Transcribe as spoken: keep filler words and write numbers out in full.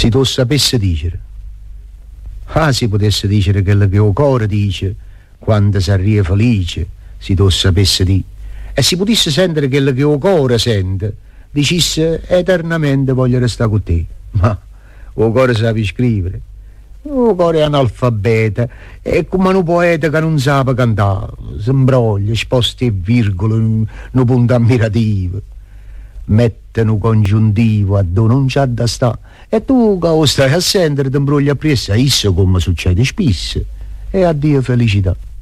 si tu sapesse dire. Ah, si potesse dire quello che il cuore dice quando si arriva felice, si tu sapesse dire. E si potesse sentire quello che il cuore sente, dicesse eternamente voglio restare con te. Ma il cuore sa scrivere, il cuore è analfabeta, è come un poeta che non sa cantare, si imbroglia, sposta e virgole, un punto ammirativo, mette un congiuntivo a dove non c'ha da sta, e tu che stai a sentire ti imbroglia presso, isso come succede spesso, e addio felicità.